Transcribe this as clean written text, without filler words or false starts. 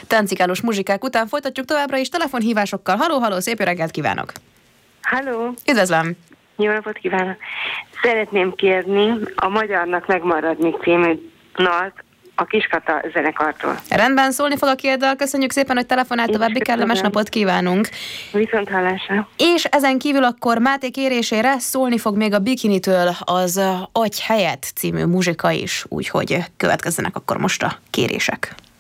Táncikálós muzsikák után folytatjuk továbbra is telefonhívásokkal. Halló, szép jó reggelt kívánok! Halló! Üdvözlöm! Jó napot kívánok! Szeretném kérni a Magyarnak megmaradni című dalt a Kiskata zenekartól. Rendben, szólni fog a két dal. Köszönjük szépen, hogy telefonált, további kellemes napot kívánunk. Viszont hallásra. És ezen kívül akkor Máté kérésére szólni fog még a Bikinitől az Adj helyet című muzsika is, úgyhogy következzenek akkor most a kérések.